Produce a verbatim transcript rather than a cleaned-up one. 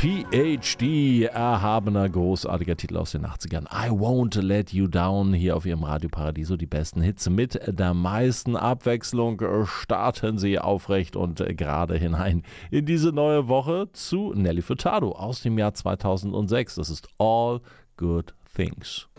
P H D, erhabener, großartiger Titel aus den achtzigern. I Won't Let You Down, hier auf ihrem Radio Paradiso. Die besten Hits mit der meisten Abwechslung. Starten Sie aufrecht und gerade hinein in diese neue Woche zu Nelly Furtado aus dem Jahr zweitausendsechs. Das ist All Good Things.